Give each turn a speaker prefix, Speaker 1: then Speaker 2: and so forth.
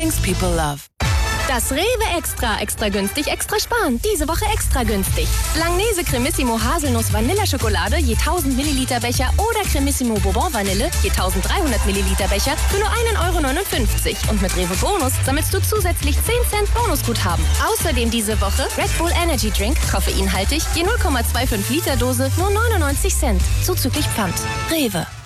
Speaker 1: things people love.
Speaker 2: Das Rewe Extra. Extra günstig, extra sparen. Diese Woche extra günstig. Langnese Cremissimo Haselnuss Vanilleschokolade je 1000 Milliliter Becher oder Cremissimo Bourbon Vanille je 1300 Milliliter Becher für nur 1,59 €. Und mit Rewe Bonus sammelst du zusätzlich 10 Cent Bonusguthaben. Außerdem diese Woche Red Bull Energy Drink, koffeinhaltig, je 0,25 Liter Dose, nur 99 Cent. Zuzüglich Pfand. Rewe.